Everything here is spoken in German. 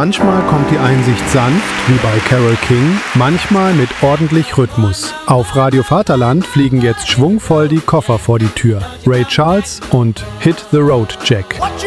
Manchmal kommt die Einsicht sanft, wie bei Carole King, manchmal mit ordentlich Rhythmus. Auf Radio Vaterland fliegen jetzt schwungvoll die Koffer vor die Tür. Ray Charles und Hit the Road Jack.